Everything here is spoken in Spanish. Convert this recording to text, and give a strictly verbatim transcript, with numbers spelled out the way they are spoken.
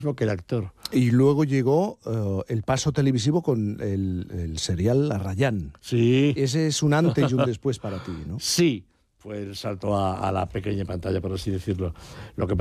que el actor. Y luego llegó uh, el paso televisivo con el, el serial Arrayán. Sí. Ese es un antes y un después para ti, ¿no? Sí, fue el salto a, a la pequeña pantalla, por así decirlo. Lo que